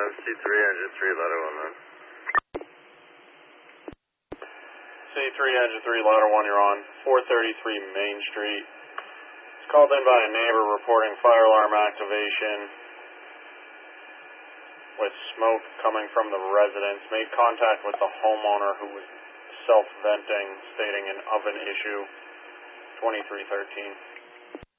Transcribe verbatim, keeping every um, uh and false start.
C three, engine three, ladder one, man. C three, engine three, ladder one, you're on. four thirty-three Main Street. It's called in by a neighbor reporting fire alarm activation with smoke coming from the residence. Made contact with the homeowner who was self-venting, stating an oven issue. twenty-three thirteen.